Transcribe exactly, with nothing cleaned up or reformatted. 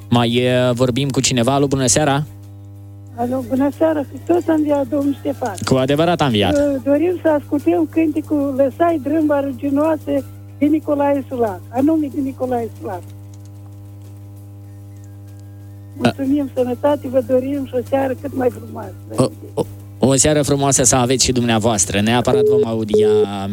Mai uh, vorbim cu cineva? Alo, bună seara! Alo, bună seara! Hristos a înviat, domnul Ștefan! Cu adevărat a înviat! Dorim să ascultăm cânticul Lăsai drâmba ruginoase de Nicolae Sulat, anume de Nicolae Sulat. Mulțumim, sănătate, vă dorim și o seară cât mai frumoasă. O, o, o seară frumoasă să aveți și dumneavoastră. Neapărat vom audia